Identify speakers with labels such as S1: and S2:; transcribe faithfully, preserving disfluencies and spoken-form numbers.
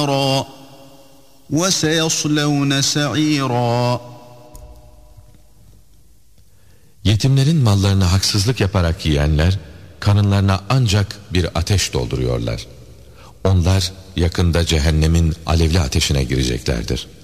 S1: نَارًا وَسَيَصْلَوْنَ سَعِيرًا.
S2: Yetimlerin mallarını haksızlık yaparak yiyenler, karınlarına ancak bir ateş dolduruyorlar. Onlar yakında cehennemin alevli ateşine gireceklerdir.